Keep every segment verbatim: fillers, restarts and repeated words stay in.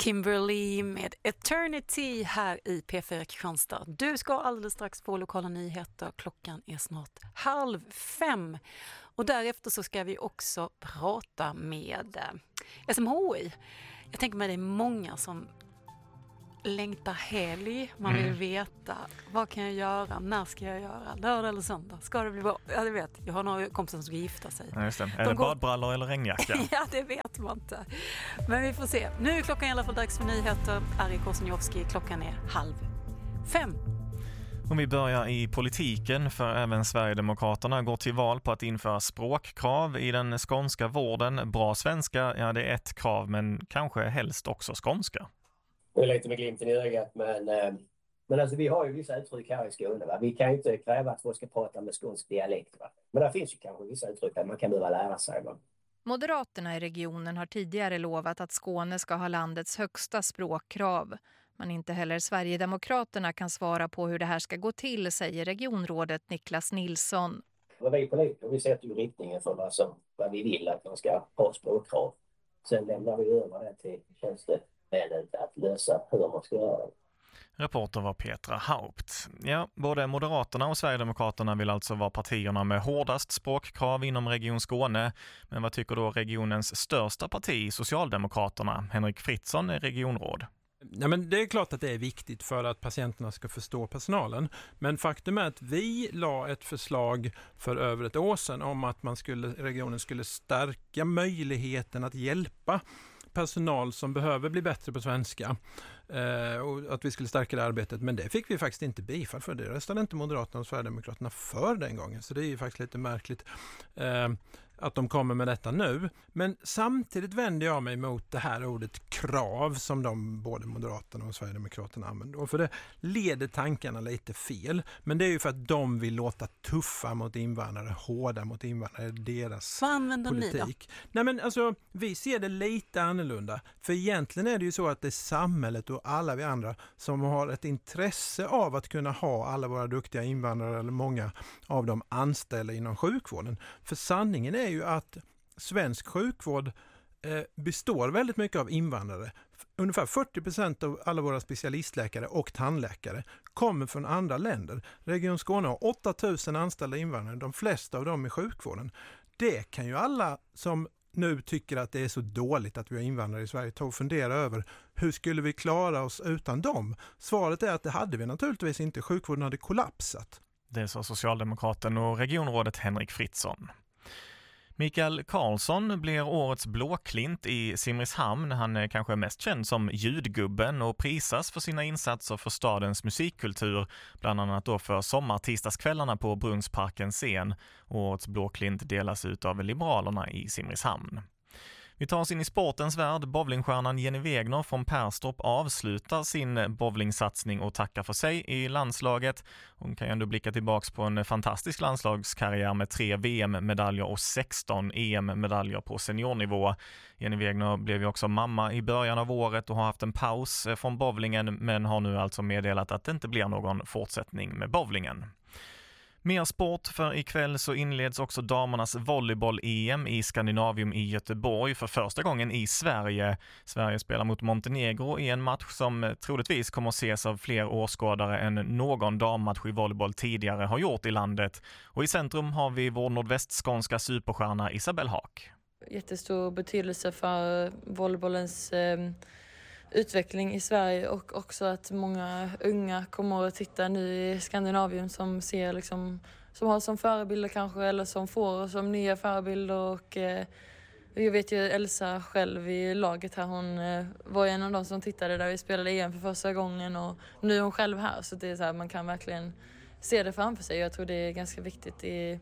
Kimberly med Eternity här i P fyra Kristianstad. Du ska alldeles strax få lokala nyheter. Klockan är snart halv fem. Och därefter så ska vi också prata med S M H I. Jag tänker mig det är många som längtar helg. Man vill mm. veta, vad kan jag göra? När ska jag göra? Lördag eller söndag? Ska det bli bra? Ja, det vet. Jag har några kompisar som ska gifta sig. Ja, just det. Är De det går... badbrallor eller regnjacka? Ja, det vet man inte. Men vi får se. Nu är klockan i alla fall dags för nyheter. Ari Kosenjovski, klockan är halv fem. Om vi börjar i politiken, för även Sverigedemokraterna går till val på att införa språkkrav i den skånska vården. Bra svenska, ja det är ett krav, men kanske helst också skånska. Det är lite med glimten i ögat, men, men alltså, vi har ju vissa uttryck här i Skåne. Va? Vi kan ju inte kräva att folk ska prata med skånsk dialekt. Va? Men det finns ju kanske vissa uttryck där man kan behöva lära sig. Va? Moderaterna i regionen har tidigare lovat att Skåne ska ha landets högsta språkkrav. Men inte heller Sverigedemokraterna kan svara på hur det här ska gå till, säger regionrådet Niklas Nilsson. Vi politiker vi sätter ju riktningen för vad, som, vad vi vill att man ska ha språkkrav. Sen lämnar vi över det till tjänstemännen att lösa hur man ska göra det. Reporter var Petra Haupt. Ja, både Moderaterna och Sverigedemokraterna vill alltså vara partierna med hårdast språkkrav inom Region Skåne. Men vad tycker då regionens största parti, Socialdemokraterna? Henrik Fritzson är regionråd. Ja, men det är klart att det är viktigt för att patienterna ska förstå personalen. Men faktum är att vi la ett förslag för över ett år sedan om att man skulle, regionen skulle stärka möjligheten att hjälpa personal som behöver bli bättre på svenska eh, och att vi skulle stärka det arbetet, men det fick vi faktiskt inte bifall för. Det röstade inte Moderaterna och Sverigedemokraterna för den gången, så det är ju faktiskt lite märkligt eh, att de kommer med detta nu. Men samtidigt vänder jag mig mot det här ordet krav som de både Moderaterna och Sverigedemokraterna använder. Och för det leder tankarna lite fel. Men det är ju för att de vill låta tuffa mot invandrare, hårda mot invandrare, deras Vad använder politik. Ni då? Nej, men alltså, vi ser det lite annorlunda. För egentligen är det ju så att det är samhället och alla vi andra som har ett intresse av att kunna ha alla våra duktiga invandrare eller många av dem anställda inom sjukvården. För sanningen är ju att svensk sjukvård eh, består väldigt mycket av invandrare. Ungefär fyrtio procent av alla våra specialistläkare och tandläkare kommer från andra länder. Region Skåne har åtta tusen anställda invandrare, de flesta av dem i sjukvården. Det kan ju alla som nu tycker att det är så dåligt att vi har invandrare i Sverige ta och fundera över hur skulle vi klara oss utan dem? Svaret är att det hade vi naturligtvis inte. Sjukvården hade kollapsat. Det sa Socialdemokraten och regionrådet Henrik Fritzson. Mikael Karlsson blir årets blåklint i Simrishamn. Han är kanske mest känd som ljudgubben och prisas för sina insatser för stadens musikkultur, bland annat då för sommartisdagskvällarna på Brunnsparkens scen. Årets blåklint delas ut av Liberalerna i Simrishamn. Vi tar oss in i sportens värld. Bowlingstjärnan Jenny Wegner från Perstorp avslutar sin bowlingsatsning och tackar för sig i landslaget. Hon kan ju ändå blicka tillbaka på en fantastisk landslagskarriär med tre V M-medaljer och sexton E M-medaljer på seniornivå. Jenny Wegner blev ju också mamma i början av året och har haft en paus från bowlingen, men har nu alltså meddelat att det inte blir någon fortsättning med bowlingen. Mer sport, för ikväll så inleds också damernas volleyboll-E M i Skandinavium i Göteborg för första gången i Sverige. Sverige spelar mot Montenegro i en match som troligtvis kommer att ses av fler åskådare än någon dammatch i volleyboll tidigare har gjort i landet. Och i centrum har vi vår nordvästskånska superstjärna Isabelle Haak. Jättestor betydelse för volleybollens eh... utveckling i Sverige, och också att många unga kommer att titta nu i Skandinavium som ser liksom, som har som förebilder kanske, eller som får som nya förebilder. Och eh, jag vet ju Elsa själv i laget här, hon eh, var en av de som tittade där vi spelade E M för första gången, och nu är hon själv här, så det är så här, man kan verkligen se det framför sig. Jag tror det är ganska viktigt i,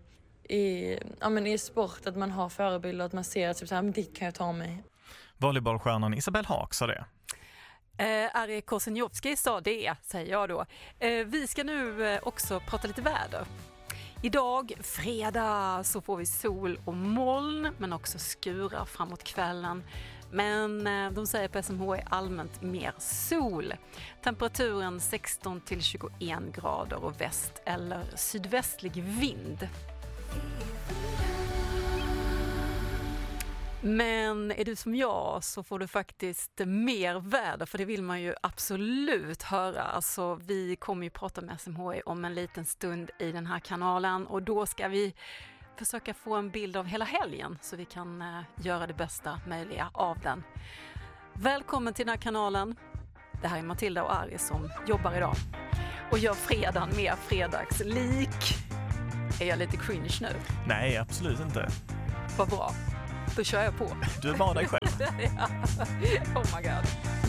i, ja, men i sport att man har förebilder, att man ser att typ så här, men dit kan jag ta mig. Volleybollstjärnan Isabelle Haak sa det. Eh, Ari Kosenjovski sa det, säger jag då. Eh, vi ska nu eh, också prata lite väder. Idag, fredag, så får vi sol och moln, men också skurar framåt kvällen. Men eh, de säger på S M H I allmänt mer sol. Temperaturen sexton till tjugoen grader och väst eller sydvästlig vind. Men är du som jag så får du faktiskt mer väder, för det vill man ju absolut höra. Alltså, vi kommer ju prata med S M H I om en liten stund i den här kanalen, och då ska vi försöka få en bild av hela helgen så vi kan uh, göra det bästa möjliga av den. Välkommen till den här kanalen. Det här är Matilda och Ari som jobbar idag och gör fredagen mer fredagslik. Är jag lite cringe nu? Nej, absolut inte. Vad bra. Då kör jag på. Du är bara dig själv. Oh my god.